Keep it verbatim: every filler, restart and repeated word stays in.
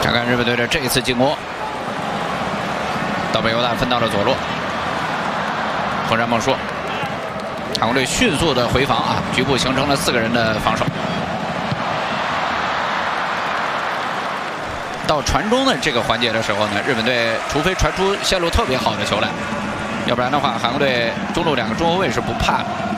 看看日本队的这一次进攻，岛北优大分到了左路，横山梦说，韩国队迅速的回防啊，局部形成了四个人的防守。到传中的这个环节的时候呢，日本队除非传出线路特别好的球来，要不然的话，韩国队中路两个中后卫是不怕的。